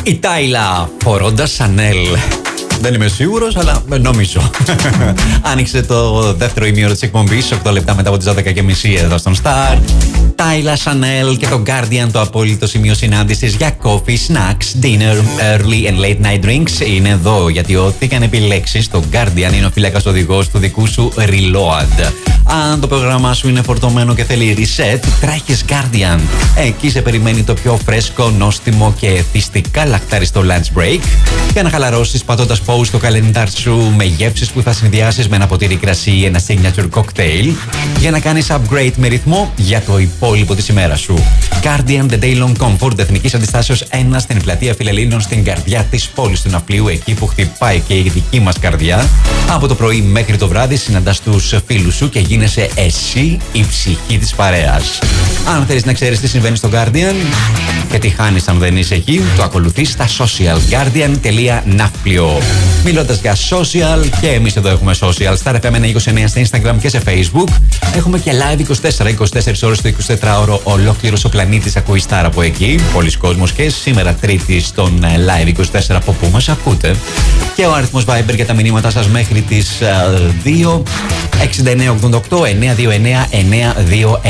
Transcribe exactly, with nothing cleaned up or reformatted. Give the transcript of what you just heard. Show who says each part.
Speaker 1: Η Τάιλα φορώντας Σανέλ. Δεν είμαι σίγουρος, αλλά νομίζω. Άνοιξε το δεύτερο ημίωρο της εκπομπής, οκτώ λεπτά μετά από τις δώδεκα και μισή εδώ στον Star. Τάιλα, Chanel και το Guardian, το απόλυτο σημείο συνάντησης για coffee, snacks, dinner, early and late night drinks. Είναι εδώ γιατί ό,τι και αν επιλέξεις, το Guardian είναι ο φύλακας οδηγός του δικού σου reload. Αν το πρόγραμμά σου είναι φορτωμένο και θέλει reset, τρέχεις Guardian. Εκεί σε περιμένει το πιο φρέσκο, νόστιμο και εθιστικά λαχτάριστο lunch break. Για να χαλαρώσεις πατώντας pause στο καλεντάρ σου με γεύσεις που θα συνδυάσεις με ένα ποτήρι κρασί ή ένα signature cocktail. Για να κάνεις upgrade με ρυθμό για το υπόλοιπο της ημέρας σου. Guardian The Day Long Comfort Εθνικής Αντιστάσεως ένα στην πλατεία Φιλελλήνων, στην καρδιά της πόλης του Ναυπλίου, εκεί που χτυπάει και η δική μας καρδιά. Από το πρωί μέχρι το βράδυ συναντάς τους φίλους σου και γίνεσαι εσύ η ψυχή της παρέας. Αν θέλεις να ξέρεις τι συμβαίνει στο Guardian και τι χάνεις αν δεν είσαι εκεί, το ακολουθείς στα social guardian τελεία ναύπλιο. Μιλώντας για social, και εμείς εδώ έχουμε social. Star εφ εμ είκοσι εννέα στα Instagram και σε Facebook. Έχουμε και live είκοσι τέσσερα, είκοσι τέσσερις ώρες το εικοσιτετράωρο. Ολόκληρος ο πλανήτης ακούει Star από εκεί. Πολλοί κόσμος και σήμερα Τρίτη στον live είκοσι τέσσερα από πού μας ακούτε. Και ο αριθμός Viber για τα μηνύματά σας μέχρι τις δύο έξι εννέα ογδόντα οκτώ εννιακόσια είκοσι εννέα εννιακόσια είκοσι